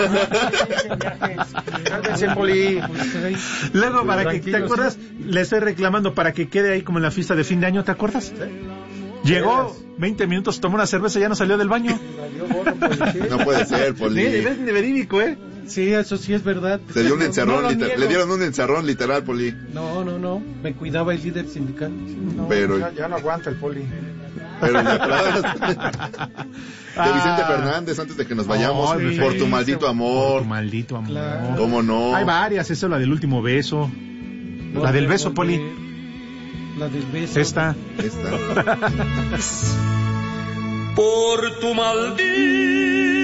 Cálmense, Poli. Luego, para que, ¿te acuerdas? Le estoy reclamando para que quede ahí como en la fiesta de fin de año, ¿te acuerdas? ¿Sí? Llegó 20 minutos, tomó una cerveza y ya no salió del baño. No puede ser, Poli. Es de verídico, ¿eh? Sí, eso sí es verdad. Se dio un encerrón, le dieron un encerrón literal, Poli. No, me cuidaba el líder sindical. No, pero ya no aguanta el Poli. Pero de Vicente Fernández, antes de que nos vayamos, por tu maldito amor. Por tu maldito amor. Claro. ¿Cómo no? Hay varias, esa es la del último beso. La del beso, Poli. La del beso. Esta. Por tu maldito